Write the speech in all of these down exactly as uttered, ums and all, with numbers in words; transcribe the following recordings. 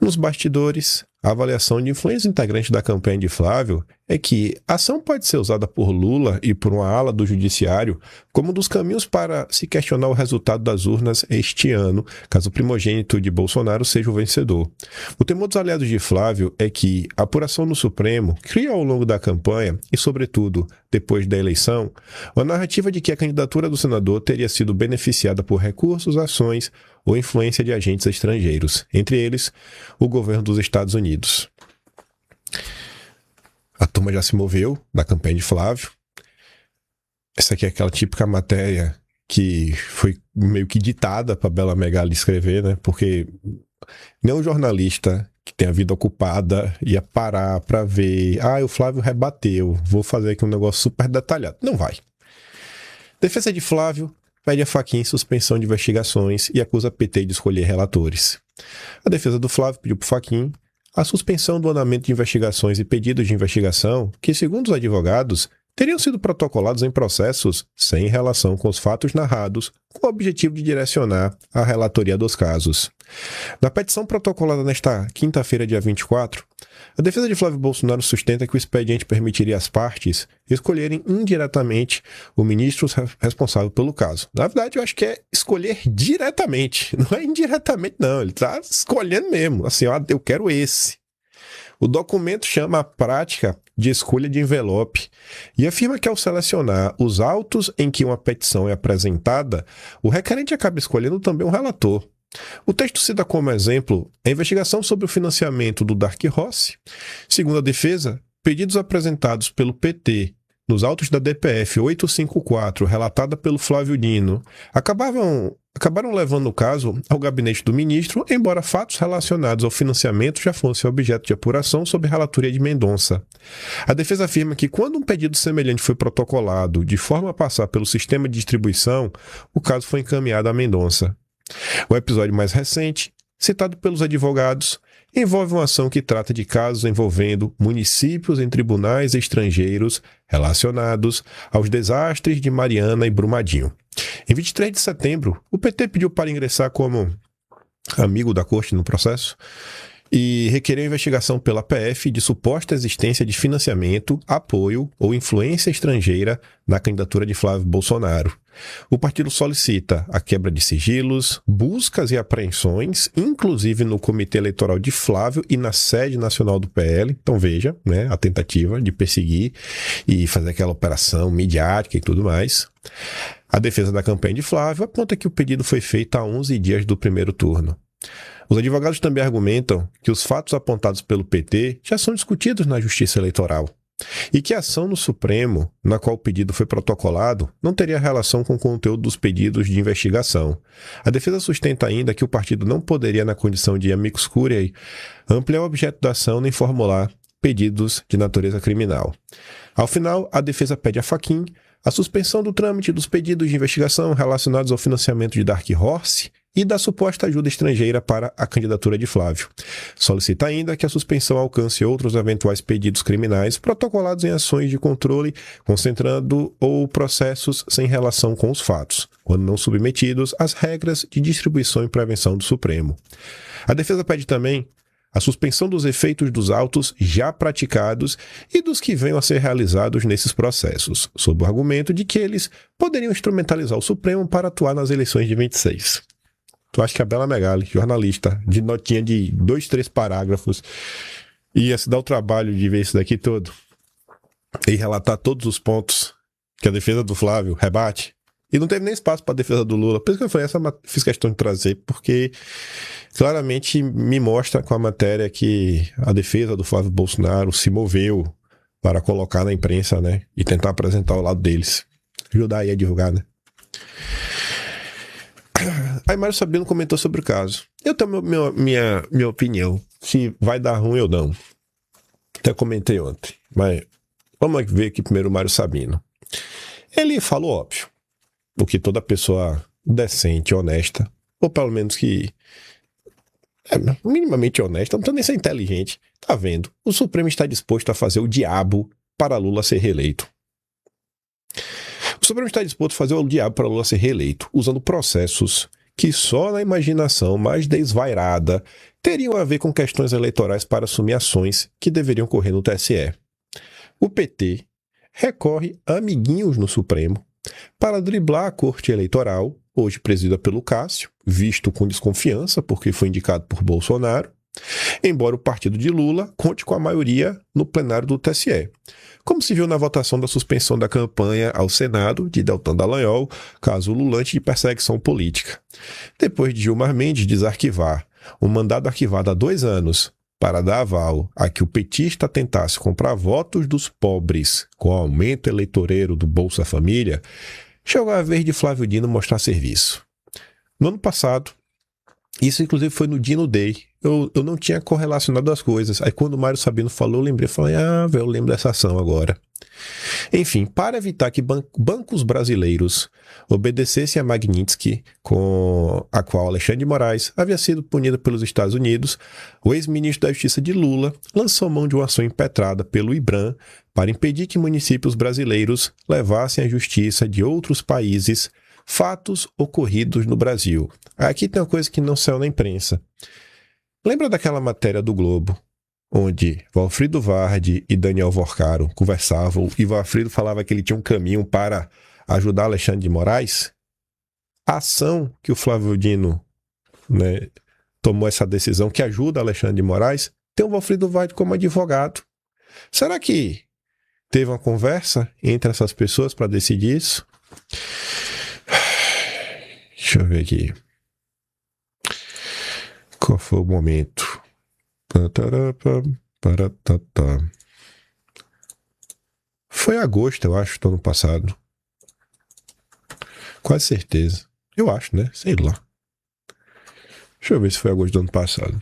Nos bastidores, a avaliação de influentes integrantes da campanha de Flávio é que a ação pode ser usada por Lula e por uma ala do judiciário como um dos caminhos para se questionar o resultado das urnas este ano, caso o primogênito de Bolsonaro seja o vencedor. O temor dos aliados de Flávio é que a apuração no Supremo cria ao longo da campanha e, sobretudo, depois da eleição, uma narrativa de que a candidatura do senador teria sido beneficiada por recursos, ações ou influência de agentes estrangeiros, entre eles o governo dos Estados Unidos. A turma já se moveu da campanha de Flávio. Essa aqui é aquela típica matéria que foi meio que ditada para Bela Megali escrever, né? Porque nenhum jornalista que tem a vida ocupada ia parar para ver, ah, o Flávio rebateu, vou fazer aqui um negócio super detalhado. Não vai. Defesa de Flávio pede a Fachin suspensão de investigações e acusa a P T de escolher relatores. A defesa do Flávio pediu para Fachin a suspensão do andamento de investigações e pedidos de investigação que, segundo os advogados, teriam sido protocolados em processos sem relação com os fatos narrados, com o objetivo de direcionar a relatoria dos casos. Na petição protocolada nesta quinta-feira, dia vinte e quatro, a defesa de Flávio Bolsonaro sustenta que o expediente permitiria às partes escolherem indiretamente o ministro responsável pelo caso. Na verdade, eu acho que é escolher diretamente, não é indiretamente não, ele está escolhendo mesmo, assim, ó, eu quero esse. O documento chama a prática de escolha de envelope e afirma que ao selecionar os autos em que uma petição é apresentada, o requerente acaba escolhendo também um relator. O texto cita como exemplo a investigação sobre o financiamento do Dark Horse. Segundo a defesa, pedidos apresentados pelo P T nos autos da D P F oitocentos e cinquenta e quatro, relatada pelo Flávio Dino, acabavam, acabaram levando o caso ao gabinete do ministro, embora fatos relacionados ao financiamento já fossem objeto de apuração sob a relatoria de Mendonça. A defesa afirma que quando um pedido semelhante foi protocolado de forma a passar pelo sistema de distribuição, o caso foi encaminhado a Mendonça. O episódio mais recente, citado pelos advogados, envolve uma ação que trata de casos envolvendo municípios em tribunais estrangeiros relacionados aos desastres de Mariana e Brumadinho. Em vinte e três de setembro, o P T pediu para ingressar como amigo da corte no processo e requereu investigação pela P F de suposta existência de financiamento, apoio ou influência estrangeira na candidatura de Flávio Bolsonaro. O partido solicita a quebra de sigilos, buscas e apreensões, inclusive no Comitê Eleitoral de Flávio e na sede nacional do P L. Então veja, né, a tentativa de perseguir e fazer aquela operação midiática e tudo mais. A defesa da campanha de Flávio aponta que o pedido foi feito há onze dias do primeiro turno. Os advogados também argumentam que os fatos apontados pelo P T já são discutidos na Justiça Eleitoral e que a ação no Supremo, na qual o pedido foi protocolado, não teria relação com o conteúdo dos pedidos de investigação. A defesa sustenta ainda que o partido não poderia, na condição de amicus curiae, ampliar o objeto da ação nem formular pedidos de natureza criminal. Ao final, a defesa pede a Fachin a suspensão do trâmite dos pedidos de investigação relacionados ao financiamento de Dark Horse e da suposta ajuda estrangeira para a candidatura de Flávio. Solicita ainda que a suspensão alcance outros eventuais pedidos criminais protocolados em ações de controle, concentrando ou processos sem relação com os fatos, quando não submetidos às regras de distribuição e prevenção do Supremo. A defesa pede também a suspensão dos efeitos dos autos já praticados e dos que venham a ser realizados nesses processos, sob o argumento de que eles poderiam instrumentalizar o Supremo para atuar nas eleições de vinte e seis. Tu acha que a Bela Megali, jornalista, de notinha de dois, três parágrafos, ia se dar o trabalho de ver isso daqui todo e relatar todos os pontos que a defesa do Flávio rebate? E não teve nem espaço para a defesa do Lula. Por isso que eu falei, essa fiz questão de trazer, porque claramente me mostra com a matéria que a defesa do Flávio Bolsonaro se moveu para colocar na imprensa, né? E tentar apresentar o lado deles. Ajudar aí a divulgar, né? Aí Mário Sabino comentou sobre o caso. Eu tenho minha, minha, minha opinião. Se vai dar ruim ou não. Até comentei ontem. Mas vamos ver aqui primeiro o Mário Sabino. Ele falou óbvio. O que toda pessoa decente, honesta, ou pelo menos que é minimamente honesta, não precisa nem ser inteligente, tá vendo. O Supremo está disposto a fazer o diabo para Lula ser reeleito. O Supremo está disposto a fazer o diabo para Lula ser reeleito, usando processos que só na imaginação mais desvairada teriam a ver com questões eleitorais para assumir ações que deveriam correr no T S E. O P T recorre a amiguinhos no Supremo para driblar a Corte Eleitoral, hoje presidida pelo Cássio, visto com desconfiança porque foi indicado por Bolsonaro, embora o partido de Lula conte com a maioria no plenário do T S E. Como se viu na votação da suspensão da campanha ao Senado de Deltan Dallagnol, caso lulante de perseguição política. Depois de Gilmar Mendes desarquivar um mandado arquivado há dois anos para dar aval a que o petista tentasse comprar votos dos pobres com o aumento eleitoreiro do Bolsa Família, chegou a vez de Flávio Dino mostrar serviço. No ano passado, isso inclusive foi no Dino Day, eu, eu não tinha correlacionado as coisas. Aí quando o Mário Sabino falou, eu lembrei, falei, ah, velho, eu lembro dessa ação agora. Enfim, para evitar que ban bancos brasileiros obedecessem a Magnitsky, com a qual Alexandre de Moraes havia sido punido pelos Estados Unidos, o ex-ministro da Justiça de Lula lançou mão de uma ação impetrada pelo IBRAM para impedir que municípios brasileiros levassem à justiça de outros países fatos ocorridos no Brasil. Aqui tem uma coisa que não saiu na imprensa. Lembra daquela matéria do Globo, onde Valfrido Vardi e Daniel Vorcaro conversavam e Valfrido falava que ele tinha um caminho para ajudar Alexandre de Moraes? A ação que o Flávio Dino, né, tomou essa decisão que ajuda Alexandre de Moraes, tem o Valfrido Vardi como advogado. Será que teve uma conversa entre essas pessoas para decidir isso? Deixa eu ver aqui. Qual foi o momento? Foi agosto, eu acho, do ano passado. Quase certeza. Eu acho, né? Sei lá. Deixa eu ver se foi agosto do ano passado.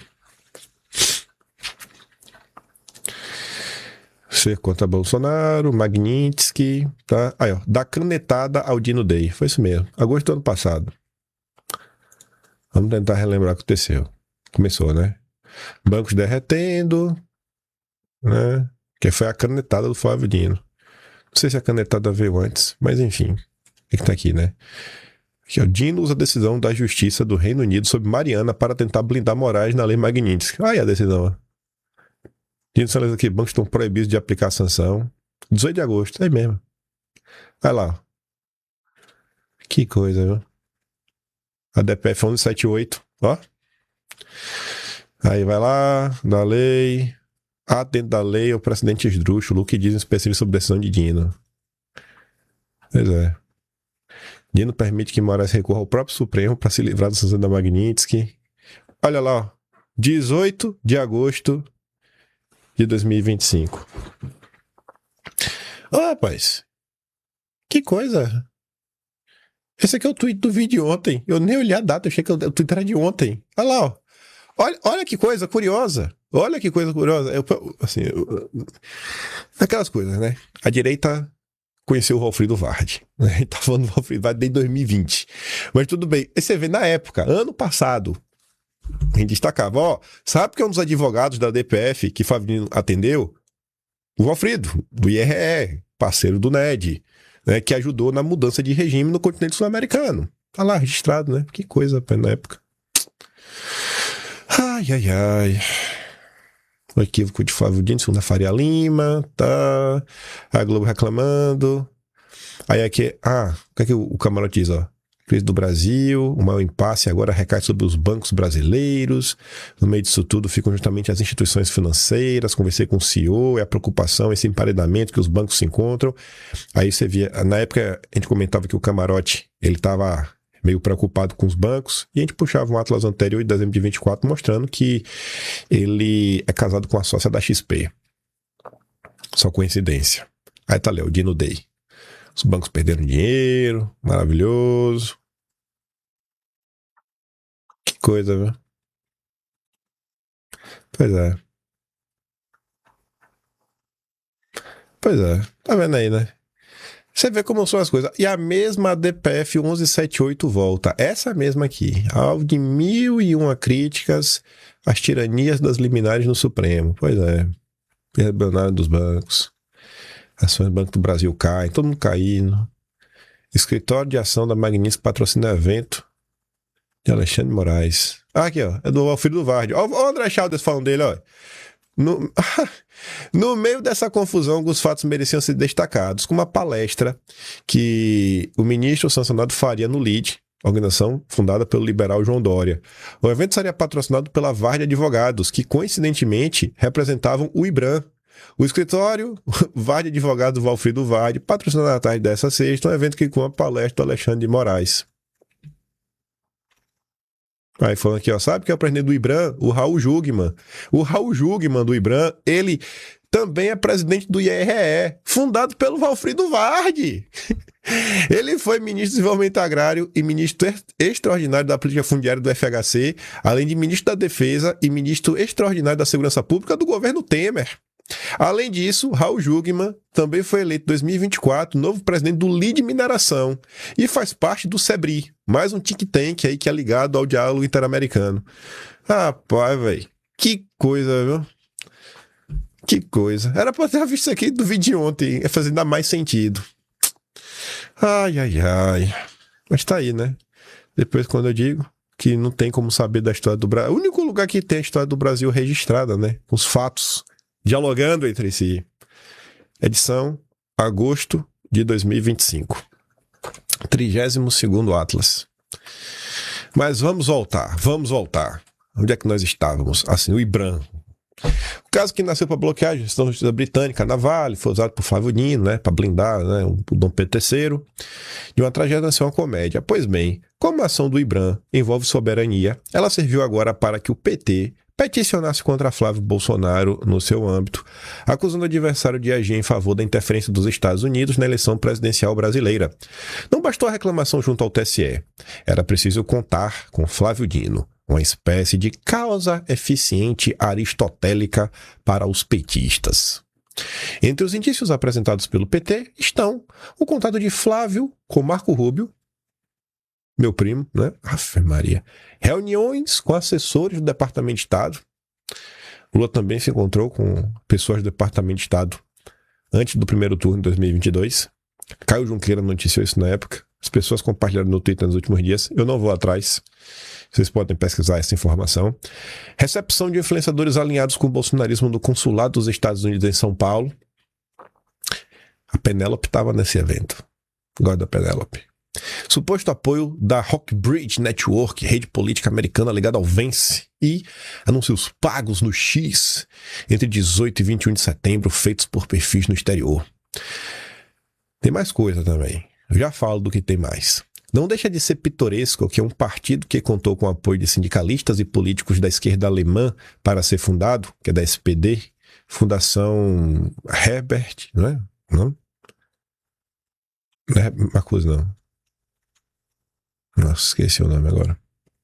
Ser contra Bolsonaro, Magnitsky, tá? Aí, ó. Da canetada ao Dino Day. Foi isso mesmo. Agosto do ano passado. Vamos tentar relembrar o que aconteceu. Começou, né? Bancos derretendo, né? Que foi a canetada do Flávio Dino. Não sei se a canetada veio antes, mas enfim. É que tá aqui, né? Aqui, ó, Dino usa a decisão da Justiça do Reino Unido sobre Mariana para tentar blindar Moraes na lei Magnitsky. Aí a decisão, ó. Dino sinaliza que bancos estão proibidos de aplicar a sanção. dezoito de agosto, é mesmo. Vai lá. Que coisa, viu? A D P F onze setenta e oito, ó. Aí vai lá, da lei. Ah, dentro da lei, o presidente esdrúxulo, o que diz um específico sobre a decisão de Dino. Pois é. Dino permite que Moraes recorra ao próprio Supremo para se livrar da sanção da Magnitsky. Olha lá, ó. dezoito de agosto de dois mil e vinte e cinco. Ô, rapaz. Que coisa. Esse aqui é o tweet do vídeo de ontem. Eu nem olhei a data, eu achei que o tweet era de ontem. Olha lá, ó. Olha, olha que coisa curiosa. Olha que coisa curiosa. Eu, assim, eu, aquelas coisas, né? A direita conheceu o Valfrido Vardi. Né? Ele tá falando do Valfrido Vardi desde dois mil e vinte. Mas tudo bem. E você vê, na época, ano passado, a gente destacava, ó, sabe que é um dos advogados da D P F que Fabinho atendeu? O Valfrido, do I R E, parceiro do N E D, né? Que ajudou na mudança de regime no continente sul-americano. Tá lá registrado, né? Que coisa, na época. Ai, ai, ai. O equívoco de Flávio Dino, segunda Faria Lima, tá. A Globo reclamando. Aí aqui, ah, o que é que o, o camarote diz, ó? Crise do Brasil, o maior impasse agora recai sobre os bancos brasileiros. No meio disso tudo ficam justamente as instituições financeiras. Conversei com o C E O, é a preocupação, esse emparedamento que os bancos se encontram. Aí você via, na época a gente comentava que o camarote, ele estava meio preocupado com os bancos, e a gente puxava um Atlas anterior de dezembro de vinte e quatro mostrando que ele é casado com a sócia da X P. Só coincidência. Aí tá ali, o Dino Day. Os bancos perderam dinheiro, maravilhoso. Que coisa, viu? Pois é. Pois é. Tá vendo aí, né? Você vê como são as coisas. E a mesma D P F onze setenta e oito volta. Essa mesma aqui. Alvo de mil e uma críticas às tiranias das liminares no Supremo. Pois é. Rebelionário dos bancos. Ações do Banco do Brasil caem. Todo mundo caindo. Escritório de ação da Magnitsky patrocina evento De Alexandre de Moraes. Ah, aqui, ó. É do Alfredo Vardi. Ó, o André Chaldes falando dele, ó. No, no meio dessa confusão, alguns fatos mereciam ser destacados, como uma palestra que o ministro sancionado faria no L I D, organização fundada pelo liberal João Dória. O evento seria patrocinado pela Vardi Advogados, que coincidentemente representavam o IBRAM. O escritório Vardi Advogados Valfrido Vardi patrocinou na tarde dessa sexta um evento que com a palestra do Alexandre de Moraes. Aí falando aqui, ó, sabe que é o presidente do IBRAM? O Raul Jugman. O Raul Jugman do IBRAM, ele também é presidente do I R E, fundado pelo Valfrido Vardi. Ele foi ministro do Desenvolvimento Agrário e ministro extraordinário da Política Fundiária do F H C, além de ministro da Defesa e ministro extraordinário da Segurança Pública do governo Temer. Além disso, Raul Jugman também foi eleito em dois mil e vinte e quatro novo presidente do L I D Mineração e faz parte do SEBRI, mais um think tank aí que é ligado ao diálogo interamericano. Rapaz, velho, que coisa, viu? Que coisa. Era pra ter visto isso aqui do vídeo de ontem, é fazer ainda mais sentido. Ai, ai, ai. Mas tá aí, né? Depois, quando eu digo que não tem como saber da história do Brasil, o único lugar que tem a história do Brasil registrada, né? Com os fatos dialogando entre si. Edição, agosto de dois mil e vinte e cinco. trigésimo segundo Atlas. Mas vamos voltar, vamos voltar. Onde é que nós estávamos? Assim, o IBRAM. O caso que nasceu para bloquear a gestão da justiça britânica na Vale, foi usado por Flávio Dino, né, para blindar, né, o Dom Pedro terceiro, de uma tragédia nasceu uma comédia. Pois bem, como a ação do IBRAM envolve soberania, ela serviu agora para que o P T peticionasse contra Flávio Bolsonaro no seu âmbito, acusando o adversário de agir em favor da interferência dos Estados Unidos na eleição presidencial brasileira. Não bastou a reclamação junto ao T S E, era preciso contar com Flávio Dino, uma espécie de causa eficiente aristotélica para os petistas. Entre os indícios apresentados pelo P T estão o contato de Flávio com Marco Rubio, meu primo, né? Afe Maria. Reuniões com assessores do Departamento de Estado. Lula também se encontrou com pessoas do Departamento de Estado antes do primeiro turno de dois mil e vinte e dois. Caio Junqueira noticiou isso na época. As pessoas compartilharam no Twitter nos últimos dias. Eu não vou atrás. Vocês podem pesquisar essa informação. Recepção de influenciadores alinhados com o bolsonarismo no consulado dos Estados Unidos em São Paulo. A Penélope estava nesse evento. Gosto da Penélope. Suposto apoio da Rockbridge Network, rede política americana ligada ao Vence, e anúncios pagos no X entre dezoito e vinte e um de setembro, feitos por perfis no exterior. Tem mais coisa também. Eu já falo do que tem mais. Não deixa de ser pitoresco que um partido que contou com o apoio de sindicalistas e políticos da esquerda alemã para ser fundado, que é da S P D, Fundação Herbert, não é? Não? Não é Marcos, não. Nossa, esqueci o nome agora.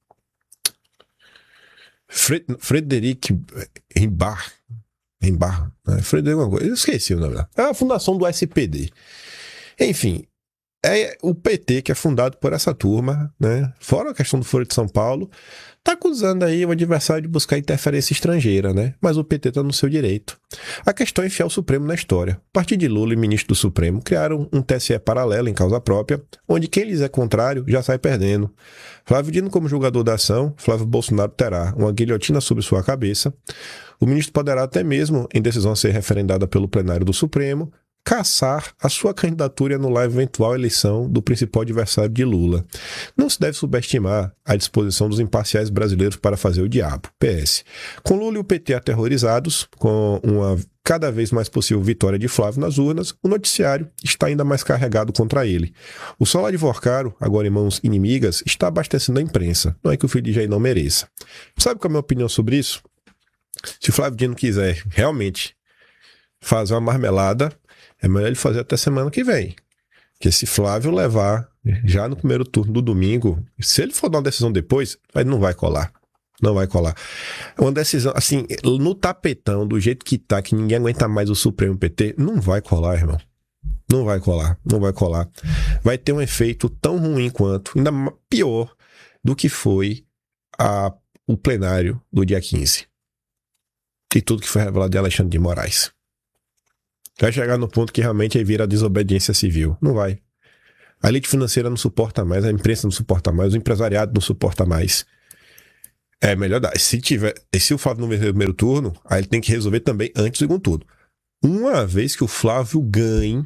Fred, Frederic Rimbar. Rimbar. Né? Frederic alguma coisa. Eu esqueci o nome lá. É a fundação do S P D. Enfim, é o P T que é fundado por essa turma, né? Fora a questão do Foro de São Paulo, tá acusando aí o adversário de buscar interferência estrangeira, né? Mas o P T tá no seu direito. A questão é enfiar o Supremo na história. O partido de Lula e ministro do Supremo criaram um T S E paralelo em causa própria, onde quem lhes é contrário já sai perdendo. Flávio Dino como julgador da ação, Flávio Bolsonaro terá uma guilhotina sobre sua cabeça. O ministro poderá até mesmo, em decisão a ser referendada pelo plenário do Supremo, caçar a sua candidatura e anular a eventual eleição do principal adversário de Lula. Não se deve subestimar a disposição dos imparciais brasileiros para fazer o diabo. P S. Com Lula e o P T aterrorizados, com uma cada vez mais possível vitória de Flávio nas urnas, o noticiário está ainda mais carregado contra ele. O Solar de Vorcaro, agora em mãos inimigas, está abastecendo a imprensa. Não é que o filho de Jair não mereça. Sabe qual é a minha opinião sobre isso? Se o Flávio Dino quiser realmente fazer uma marmelada, é melhor ele fazer até semana que vem. Porque se Flávio levar já no primeiro turno do domingo, se ele for dar uma decisão depois, ele não vai colar. Não vai colar. Uma decisão, assim, no tapetão, do jeito que tá, que ninguém aguenta mais o Supremo P T, não vai colar, irmão. Não vai colar, não vai colar. Vai ter um efeito tão ruim quanto, ainda pior do que foi a, o plenário do dia quinze. E tudo que foi revelado de Alexandre de Moraes. Vai chegar no ponto que realmente aí vira desobediência civil. Não vai. A elite financeira não suporta mais, a imprensa não suporta mais, o empresariado não suporta mais. É melhor dar. Se tiver, se o Flávio não vencer o primeiro turno, aí ele tem que resolver também antes do segundo turno. Uma vez que o Flávio ganhe,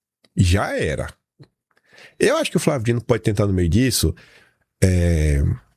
já era. Eu acho que o Flávio Dino pode tentar no meio disso é,